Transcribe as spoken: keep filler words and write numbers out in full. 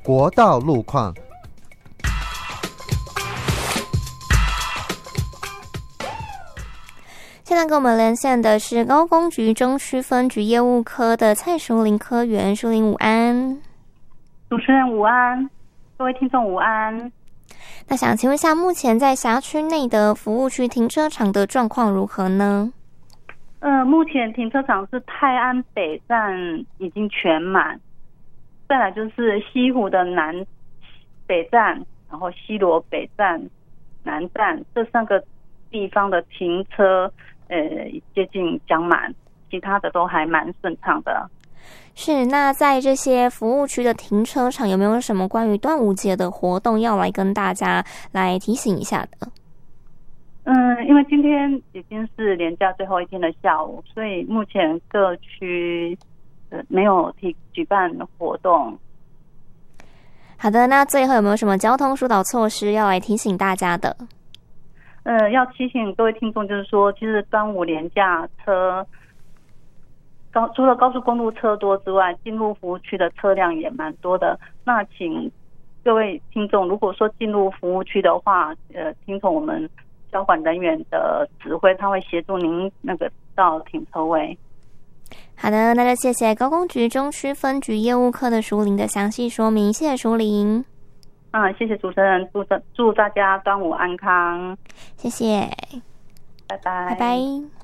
国道路况。 现在跟我们连线的是高工局中区分局业务科的蔡淑玲科员，淑玲午安。 主持人午安，各位听众午安。 那想请问一下，目前在辖区内的服务区停车场的状况如何呢？ 呃，目前停车场是泰安北站已经全满，再来就是西湖的南北站，然后西螺北站、南站这三个地方的停车呃接近将满，其他的都还蛮顺畅的。 是，那在这些服务区的停车场有没有什么关于端午节的活动要来跟大家来提醒一下的？ 嗯，因为今天已经是连假最后一天的下午，所以目前各区呃没有提举办活动。 好的，那最后有没有什么交通疏导措施要来提醒大家的？ 呃，要提醒各位听众，就是说，其实端午连假车高除了高速公路车多之外，进入服务区的车辆也蛮多的。那请各位听众，如果说进入服务区的话，呃，听从我们交管人员的指挥，他会协助您那个到停车位。 好的，那就谢谢高工局中区分局业务科的淑玲的详细说明，谢谢淑玲。 啊，谢谢主持人，祝祝大家端午安康， 谢谢， 拜拜， 拜拜。